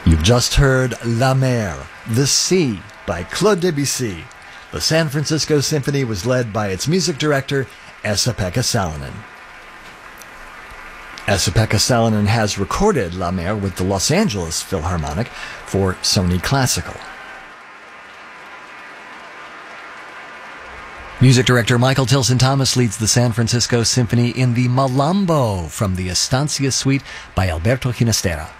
You've just heard La Mer, The Sea, by Claude Debussy. The San Francisco Symphony was led by its music director, Esa-Pekka Salonen. Esa-Pekka Salonen has recorded La Mer with the Los Angeles Philharmonic for Sony Classical. Music director Michael Tilson Thomas leads the San Francisco Symphony in the Malambo from the Estancia Suite by Alberto Ginastera.